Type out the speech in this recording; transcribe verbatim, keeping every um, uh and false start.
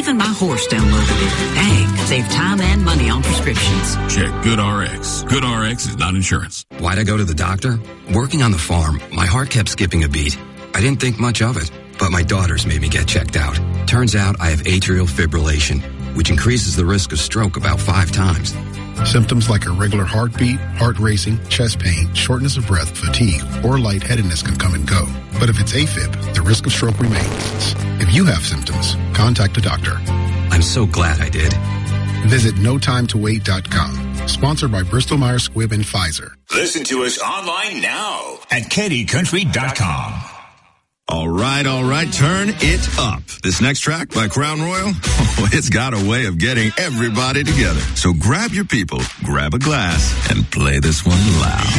Even my horse downloaded it. Dang, save time and money on prescriptions. Check GoodRx. GoodRx is not insurance. Why'd I go to the doctor? Working on the farm, my heart kept skipping a beat. I didn't think much of it, but my daughters made me get checked out. Turns out I have atrial fibrillation, which increases the risk of stroke about five times. Symptoms like irregular heartbeat, heart racing, chest pain, shortness of breath, fatigue, or lightheadedness can come and go. But if it's AFib, the risk of stroke remains. If you have symptoms, contact a doctor. I'm so glad I did. Visit no time to wait dot com. Sponsored by Bristol Myers Squibb and Pfizer. Listen to us online now at Kenny Country dot com. All right, all right, turn it up. This next track by Crown Royal, oh, it's got a way of getting everybody together. So grab your people, grab a glass, and play this one loud.